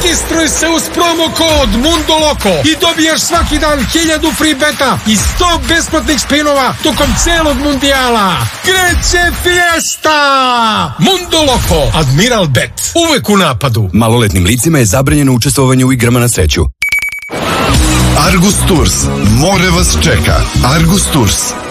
Registruj se uz promo kod Mundoloko i dobiješ svaki dan 1000 free beta i 100 besplatnih spinova tokom celog mundijala. Kreće fiesta! Mundoloko, Admiral Bet, uvek u napadu. Maloletnim licima je zabranjeno učestvovanje u igrama na sreću. Argus Tours, more vas čeka. Argus Tours.